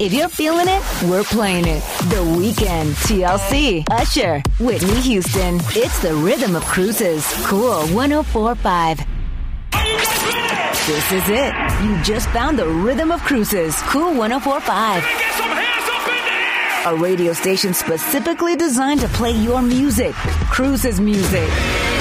If you're feeling it, we're playing it. The Weeknd, TLC, Usher, Whitney Houston. It's the rhythm of cruises. Cool 104.5. This is it. You just found the rhythm of cruises. Cool 104.5. A radio station specifically designed to play your music. Cruises music.